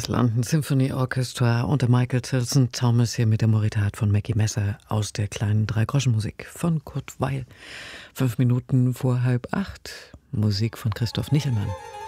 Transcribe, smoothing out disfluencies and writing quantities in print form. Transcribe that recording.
Das London Symphony Orchestra unter Michael Tilson Thomas hier mit der Moritat von Mackie Messer aus der kleinen Dreigroschenmusik von Kurt Weill. 5 Minuten vor 7:30. Musik von Christoph Nichelmann.